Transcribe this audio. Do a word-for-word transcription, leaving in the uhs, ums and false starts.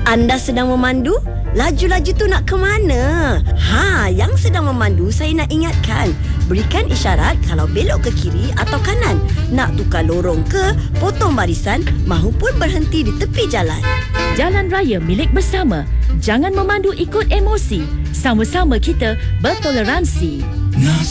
Anda sedang memandu? Laju-laju tu nak ke mana? Ha, yang sedang memandu saya nak ingatkan, berikan isyarat kalau belok ke kiri atau kanan, nak tukar lorong ke, potong barisan mahupun berhenti di tepi jalan. Jalan raya milik bersama. Jangan memandu ikut emosi. Sama-sama kita bertoleransi.